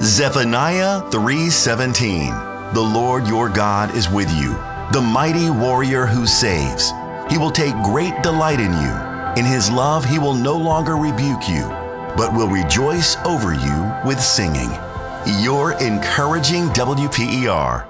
Zephaniah 3:17. The Lord your God is with you, the mighty warrior who saves. He will take great delight in you. In his love he will no longer rebuke you, but will rejoice over you with singing. Your encouraging WPER.